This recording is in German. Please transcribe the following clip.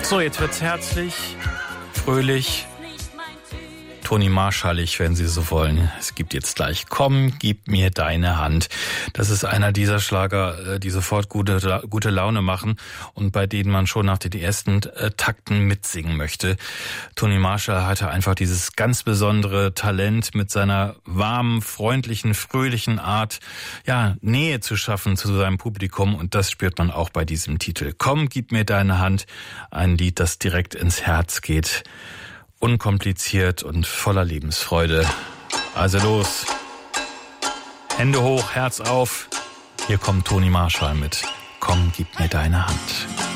So, jetzt wird's herzlich, fröhlich, Toni Marshallig, wenn Sie so wollen. Es gibt jetzt gleich Komm, gib mir deine Hand. Das ist einer dieser Schlager, die sofort gute Laune machen und bei denen man schon nach den ersten Takten mitsingen möchte. Toni Marshall hatte einfach dieses ganz besondere Talent, mit seiner warmen, freundlichen, fröhlichen Art, ja, Nähe zu schaffen zu seinem Publikum, und das spürt man auch bei diesem Titel. Komm, gib mir deine Hand. Ein Lied, das direkt ins Herz geht. Unkompliziert und voller Lebensfreude. Also los. Hände hoch, Herz auf. Hier kommt Toni Marshall mit Komm, gib mir deine Hand.